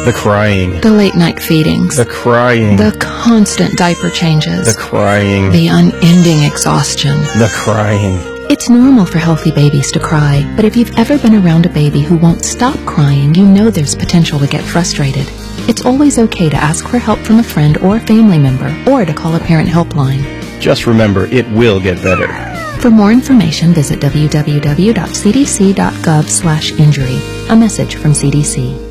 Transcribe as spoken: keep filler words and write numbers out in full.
The crying. The late-night feedings. The crying. The constant diaper changes. The crying. The unending exhaustion. The crying. It's normal for healthy babies to cry, but if you've ever been around a baby who won't stop crying, you know there's potential to get frustrated. It's always okay to ask for help from a friend or family member, or to call a parent helpline. Just remember, it will get better. For more information, visit w w w dot c d c dot gov slash injury. A message from C D C.